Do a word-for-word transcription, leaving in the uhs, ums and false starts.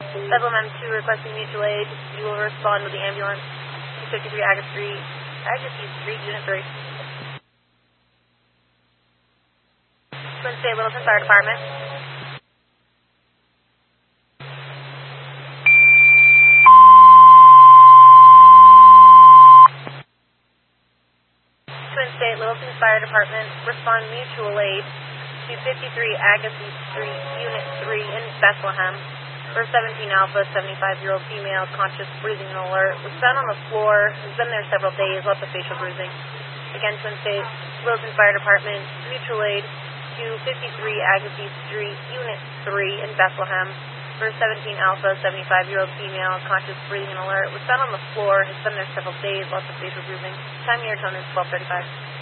Bedlam M two requesting mutual aid. You will respond with the ambulance. two fifty-three Agassiz Street, Agassiz Street, Unit three. Twin State Littleton Fire Department. Twin State Littleton Fire Department. Respond mutual aid. two fifty-three Agassiz Street, Unit three in Bethlehem. For seventeen Alpha, seventy-five-year-old female, conscious, breathing and alert, was found on the floor, has been there several days, lots of facial bruising. Again, Twin State, Littleton Fire Department, mutual aid, two fifty-three Agassiz Street, Unit three in Bethlehem. For seventeen Alpha, seventy-five-year-old female, conscious, breathing and alert, was found on the floor, has been there several days, lots of facial bruising. Time here, tone is twelve thirty-five.